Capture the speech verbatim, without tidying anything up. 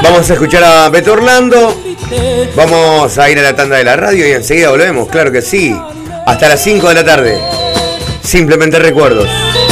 Vamos a escuchar a Beto Orlando. Vamos a ir a la tanda de la radio y enseguida volvemos, claro que sí. Hasta las cinco de la tarde. Simplemente recuerdos.